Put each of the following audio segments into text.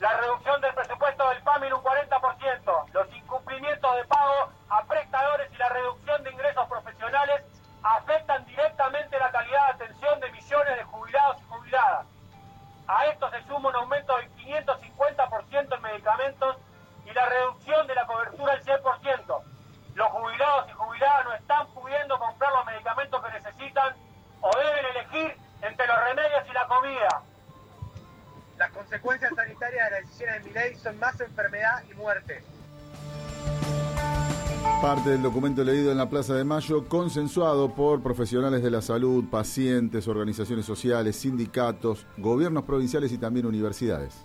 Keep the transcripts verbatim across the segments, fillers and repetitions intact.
la reducción del presupuesto del P A M I en un cuarenta por ciento, los incumplimientos de pago a prestadores y la reducción de ingresos profesionales afectan directamente la calidad de atención de millones de jubilados y jubiladas. A esto se suma un aumento del quinientos cincuenta por ciento en medicamentos y la reducción de la cobertura del cien por ciento. Los jubilados y jubiladas no están pudiendo comprar los medicamentos que necesitan o deben elegir entre los remedios y la comida. Las consecuencias sanitarias de las decisiones de Milei son más enfermedad y muerte. Parte del documento leído en la Plaza de Mayo, consensuado por profesionales de la salud, pacientes, organizaciones sociales, sindicatos, gobiernos provinciales y también universidades.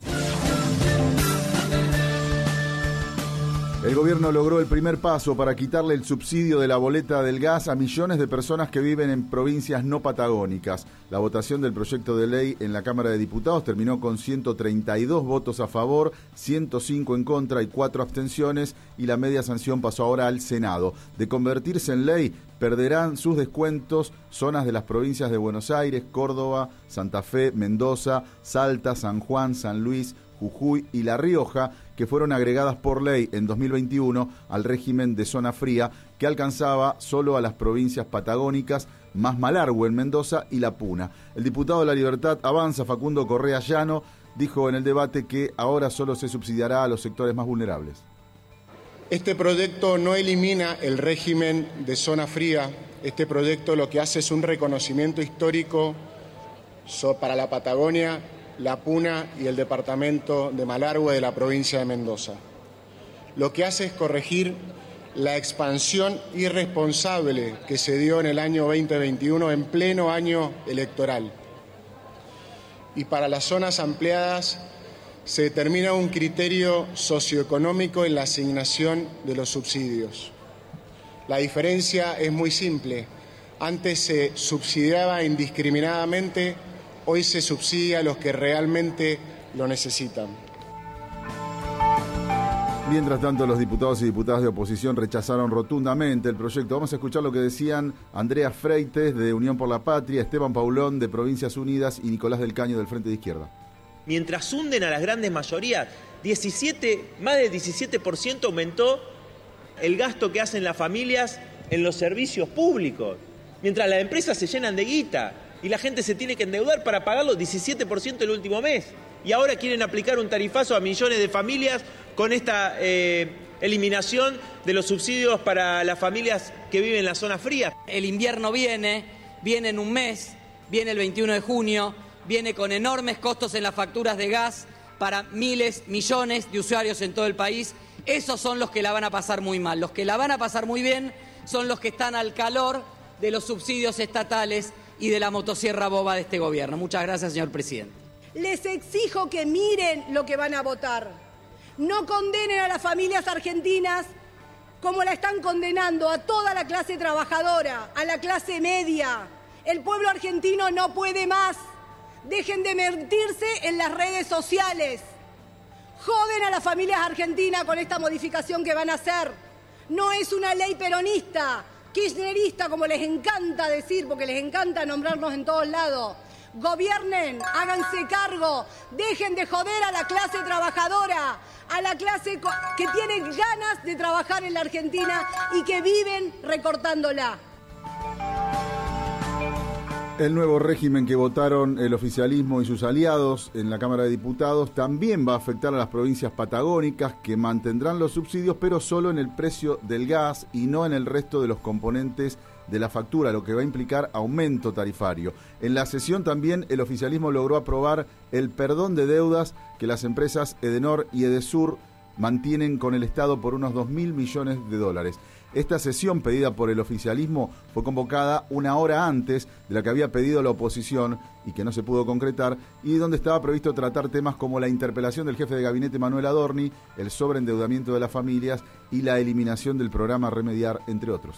El gobierno logró el primer paso para quitarle el subsidio de la boleta del gas a millones de personas que viven en provincias no patagónicas. La votación del proyecto de ley en la Cámara de Diputados terminó con ciento treinta y dos votos a favor, ciento cinco en contra y cuatro abstenciones, y la media sanción pasó ahora al Senado. De convertirse en ley, perderán sus descuentos zonas de las provincias de Buenos Aires, Córdoba, Santa Fe, Mendoza, Salta, San Juan, San Luis, Jujuy y La Rioja, que fueron agregadas por ley en dos mil veintiuno al régimen de zona fría, que alcanzaba solo a las provincias patagónicas, más Malargüe en Mendoza y La Puna. El diputado de La Libertad Avanza, Facundo Correa Llano, dijo en el debate que ahora solo se subsidiará a los sectores más vulnerables. Este proyecto no elimina el régimen de zona fría. Este proyecto lo que hace es un reconocimiento histórico para la Patagonia, La Puna y el departamento de Malargüe de la provincia de Mendoza. Lo que hace es corregir la expansión irresponsable que se dio en el año veinte veintiuno, en pleno año electoral. Y para las zonas ampliadas se determina un criterio socioeconómico en la asignación de los subsidios. La diferencia es muy simple. Antes se subsidiaba indiscriminadamente, hoy se subsidia a los que realmente lo necesitan. Mientras tanto, los diputados y diputadas de oposición rechazaron rotundamente el proyecto. Vamos a escuchar lo que decían Andrea Freites, de Unión por la Patria, Esteban Paulón, de Provincias Unidas, y Nicolás del Caño, del Frente de Izquierda. Mientras hunden a las grandes mayorías, diecisiete, más del diecisiete por ciento aumentó el gasto que hacen las familias en los servicios públicos. Mientras las empresas se llenan de guita y la gente se tiene que endeudar para pagarlo, diecisiete por ciento el último mes. Y ahora quieren aplicar un tarifazo a millones de familias con esta eh, eliminación de los subsidios para las familias que viven en la zona fría. El invierno viene, viene en un mes, viene el veintiuno de junio, viene con enormes costos en las facturas de gas para miles, millones de usuarios en todo el país. Esos son los que la van a pasar muy mal. Los que la van a pasar muy bien son los que están al calor de los subsidios estatales y de la motosierra boba de este gobierno. Muchas gracias, señor presidente. Les exijo que miren lo que van a votar. No condenen a las familias argentinas como la están condenando a toda la clase trabajadora, a la clase media. El pueblo argentino no puede más. Dejen de mentirse en las redes sociales. Joden a las familias argentinas con esta modificación que van a hacer. No es una ley peronista, kirchnerista, como les encanta decir, porque les encanta nombrarnos en todos lados. Gobiernen, háganse cargo, dejen de joder a la clase trabajadora, a la clase que tiene ganas de trabajar en la Argentina y que viven recortándola. El nuevo régimen que votaron el oficialismo y sus aliados en la Cámara de Diputados también va a afectar a las provincias patagónicas, que mantendrán los subsidios, pero solo en el precio del gas y no en el resto de los componentes de la factura, lo que va a implicar aumento tarifario. En la sesión también el oficialismo logró aprobar el perdón de deudas que las empresas Edenor y Edesur mantienen con el Estado por unos dos mil millones de dólares. Esta sesión, pedida por el oficialismo, fue convocada una hora antes de la que había pedido la oposición y que no se pudo concretar, y donde estaba previsto tratar temas como la interpelación del jefe de gabinete Manuel Adorni, el sobreendeudamiento de las familias y la eliminación del programa Remediar, entre otros.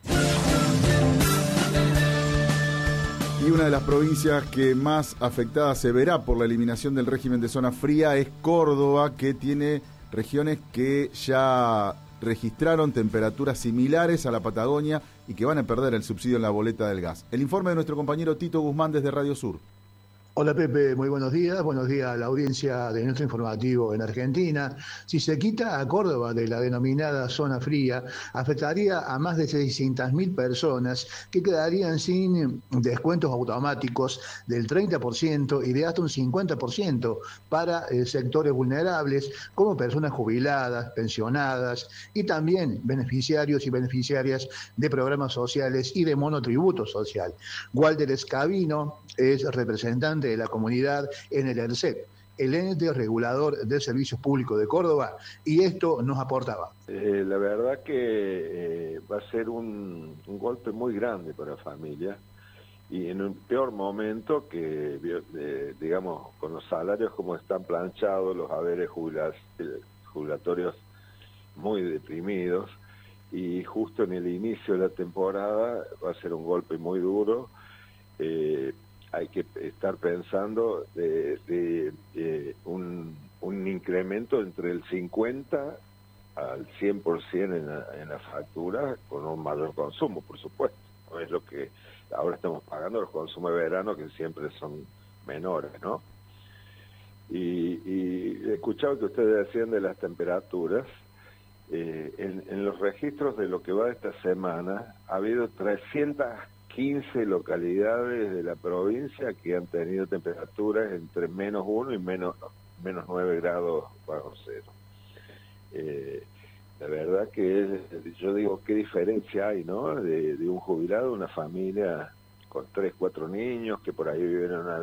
Y una de las provincias que más afectada se verá por la eliminación del régimen de zona fría es Córdoba, que tiene regiones que ya registraron temperaturas similares a la Patagonia y que van a perder el subsidio en la boleta del gas. El informe de nuestro compañero Tito Guzmán desde Radio Sur. Hola Pepe, muy buenos días. Buenos días a la audiencia de nuestro informativo en Argentina. Si se quita a Córdoba de la denominada zona fría, afectaría a más de seiscientas mil personas que quedarían sin descuentos automáticos del treinta por ciento y de hasta un cincuenta por ciento para eh, sectores vulnerables como personas jubiladas, pensionadas y también beneficiarios y beneficiarias de programas sociales y de monotributo social. Walter Escabino es representante de la comunidad en el ERCEP, el ente regulador de servicios públicos de Córdoba, y esto nos aportaba. Eh, la verdad que eh, va a ser un, un golpe muy grande para la familia y en un peor momento que, eh, digamos, con los salarios como están planchados, los haberes jubilas, jubilatorios muy deprimidos, y justo en el inicio de la temporada va a ser un golpe muy duro. Eh, hay que estar pensando de, de, de un, un incremento entre el cincuenta al cien por ciento en la, en la factura, con un mayor consumo, por supuesto. No es lo que ahora estamos pagando, los consumos de verano, que siempre son menores, ¿no? Y, y he escuchado que ustedes decían de las temperaturas. Eh, en, en los registros de lo que va de esta semana, ha habido trescientas quince localidades de la provincia que han tenido temperaturas entre menos uno y menos, menos nueve grados bajo cero. Eh, la verdad que es, yo digo, qué diferencia hay, ¿no? De, de un jubilado, una familia con tres, cuatro niños que por ahí viven en una,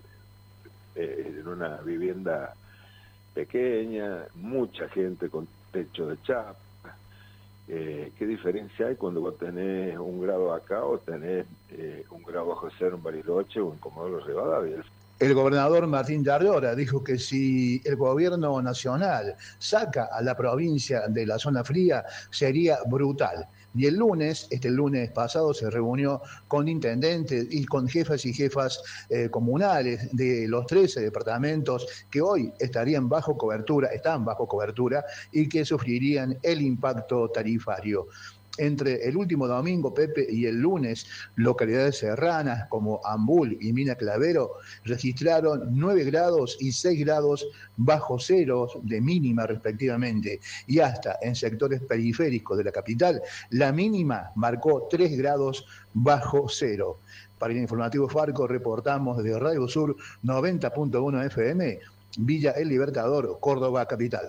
eh, en una vivienda pequeña, mucha gente con techo de chapa. Eh, ¿Qué diferencia hay cuando vos tenés un grado acá o tenés eh, un grado bajo cero en Bariloche o en Comodoro Rivadavia? El gobernador Martín Darlora dijo que si el gobierno nacional saca a la provincia de la zona fría sería brutal. Y el lunes, este lunes pasado, se reunió con intendentes y con jefas y jefas eh, comunales de los trece departamentos que hoy estarían bajo cobertura, están bajo cobertura y que sufrirían el impacto tarifario. Entre el último domingo, Pepe, y el lunes, localidades serranas como Ambul y Mina Clavero registraron nueve grados y seis grados bajo cero de mínima respectivamente. Y hasta en sectores periféricos de la capital, la mínima marcó tres grados bajo cero. Para el informativo Farco reportamos desde Radio Sur noventa punto uno F M, Villa El Libertador, Córdoba capital.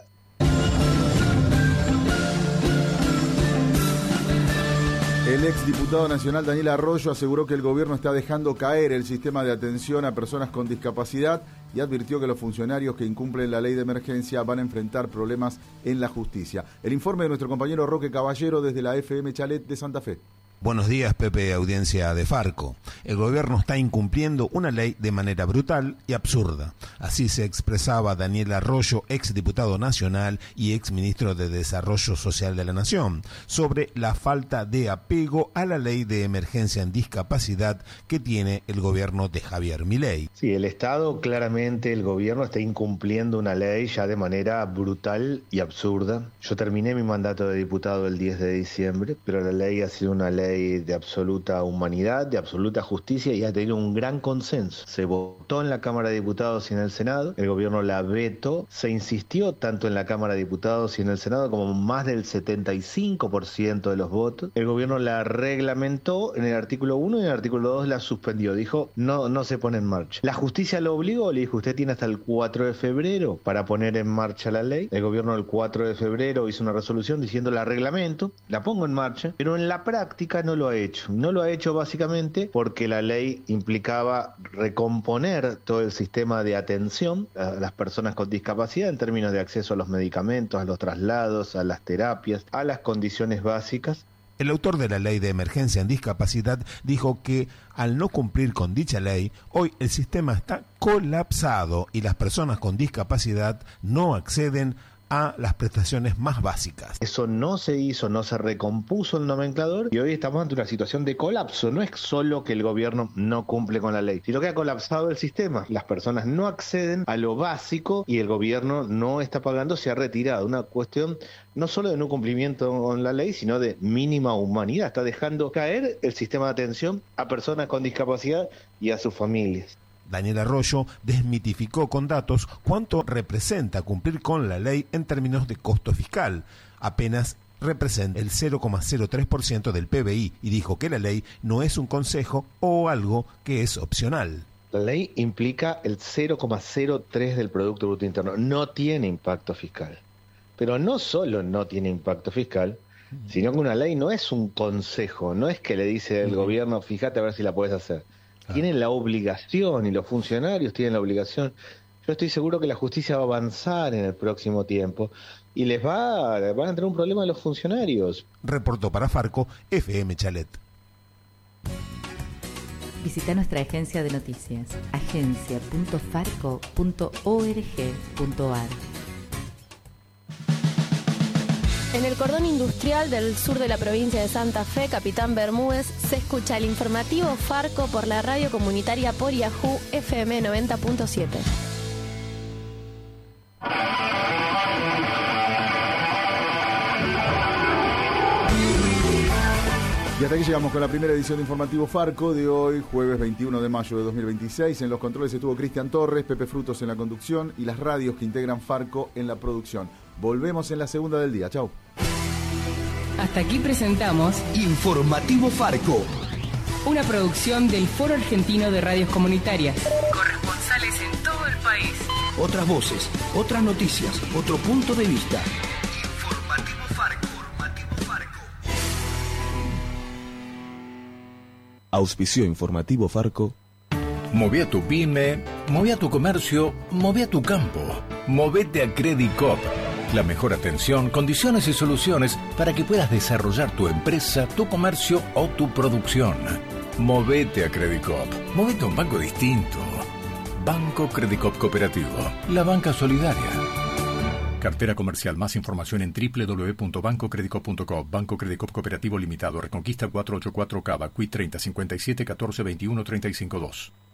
El exdiputado nacional Daniel Arroyo aseguró que el gobierno está dejando caer el sistema de atención a personas con discapacidad y advirtió que los funcionarios que incumplen la ley de emergencia van a enfrentar problemas en la justicia. El informe de nuestro compañero Roque Caballero desde la F M Chalet de Santa Fe. Buenos días, Pepe, audiencia de Farco. El gobierno está incumpliendo una ley de manera brutal y absurda. Así se expresaba Daniel Arroyo, exdiputado nacional y exministro de Desarrollo Social de la Nación, sobre la falta de apego a la ley de emergencia en discapacidad que tiene el gobierno de Javier Milei. Sí, el Estado, claramente el gobierno está incumpliendo una ley ya de manera brutal y absurda. Yo terminé mi mandato de diputado el diez de diciembre, pero la ley ha sido una ley de absoluta humanidad, de absoluta justicia y ha tenido un gran consenso. Se votó en la Cámara de Diputados y en el Senado, el gobierno la vetó, se insistió tanto en la Cámara de Diputados y en el Senado como más del setenta y cinco por ciento de los votos. El gobierno la reglamentó en el artículo uno y en el artículo dos la suspendió, dijo no, no se pone en marcha. La justicia lo obligó, le dijo usted tiene hasta el cuatro de febrero para poner en marcha la ley. El gobierno el cuatro de febrero hizo una resolución diciendo la reglamento, la pongo en marcha, pero en la práctica no lo ha hecho. No lo ha hecho básicamente porque la ley implicaba recomponer todo el sistema de atención a las personas con discapacidad en términos de acceso a los medicamentos, a los traslados, a las terapias, a las condiciones básicas. El autor de la ley de emergencia en discapacidad dijo que al no cumplir con dicha ley, hoy el sistema está colapsado y las personas con discapacidad no acceden a las prestaciones más básicas. Eso no se hizo, no se recompuso el nomenclador y hoy estamos ante una situación de colapso. No es solo que el gobierno no cumple con la ley, sino que ha colapsado el sistema. Las personas no acceden a lo básico y el gobierno no está pagando, se ha retirado. Una cuestión no solo de no cumplimiento con la ley, sino de mínima humanidad. Está dejando caer el sistema de atención a personas con discapacidad y a sus familias. Daniel Arroyo desmitificó con datos cuánto representa cumplir con la ley en términos de costo fiscal. Apenas representa el cero coma cero tres por ciento del P B I y dijo que la ley no es un consejo o algo que es opcional. La ley implica el cero coma cero tres del Producto Bruto Interno. No tiene impacto fiscal. Pero no solo no tiene impacto fiscal, sino que una ley no es un consejo, no es que le dice el gobierno, fíjate a ver si la puedes hacer. Tienen la obligación y los funcionarios tienen la obligación. Yo estoy seguro que la justicia va a avanzar en el próximo tiempo y les va, van a tener un problema a los funcionarios. Reportó para Farco F M Chalet. Visita nuestra agencia de noticias, agencia punto farco punto org punto ar. En el cordón industrial del sur de la provincia de Santa Fe, Capitán Bermúdez, se escucha el informativo Farco por la radio comunitaria por Yahoo F M noventa punto siete. Y hasta aquí llegamos con la primera edición de Informativo Farco de hoy, jueves veintiuno de mayo de dos mil veintiséis. En los controles estuvo Cristian Torres, Pepe Frutos en la conducción y las radios que integran Farco en la producción. Volvemos en la segunda del día. Chau. Hasta aquí presentamos Informativo Farco, una producción del Foro Argentino de Radios Comunitarias. Corresponsales en todo el país. Otras voces, otras noticias, otro punto de vista. Informativo Farco. Informativo Farco. Auspicio Informativo Farco. Moví a tu pyme, moví a tu comercio, moví a tu campo. Movete a Credicop. La mejor atención, condiciones y soluciones para que puedas desarrollar tu empresa, tu comercio o tu producción. Movete a Credicop. Movete a un banco distinto. Banco Credicop Cooperativo. La banca solidaria. Cartera comercial. Más información en doble u doble u doble u punto banco credicop punto com. Banco Credicop Cooperativo Limitado. Reconquista cuatrocientos ochenta y cuatro Cava. Q I treinta cincuenta y siete catorce veintiuno treinta y cinco dos.